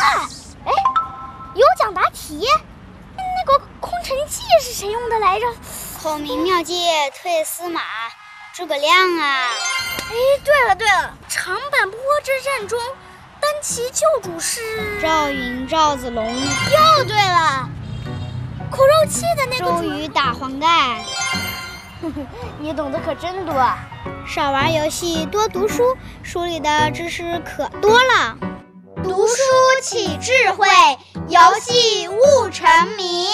哎，有奖答题，那个空城计是谁用的来着？ 孔明妙计退司马，诸葛亮啊！ 哎，对了，长坂坡之战中，单骑救主是赵云、赵子龙。 又对了，苦肉计的那个周瑜打黄盖。 你懂得可真多啊！ 少玩游戏，多读书，书里的知识可多了。 读书起智慧，游戏悟沉迷。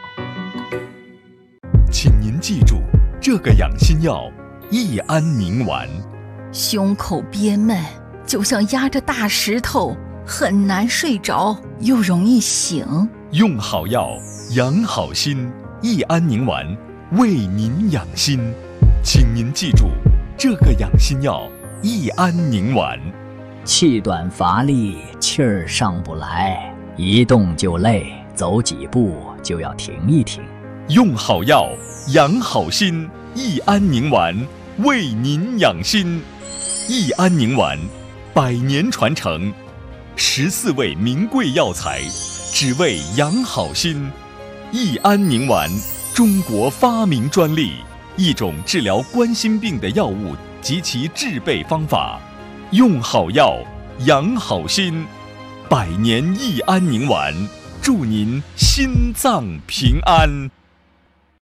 请您记住，这个养心药益安宁丸。 胸口憋闷，就像压着大石头，很难睡着，又容易醒。 用好药，养好心，益安宁丸为您养心。请您记住，这个养心药益安宁丸。 气短乏力，气儿上不来，一动就累，走几步就要停一停。 用好药，养好心，益安宁丸为您养心。益安宁丸100年传承，14味名贵药材，只为养好心。益安宁丸，中国发明专利，一种治疗冠心病的药物及其制备方法。用好药，养好心，100年益安宁丸，祝您心脏平安。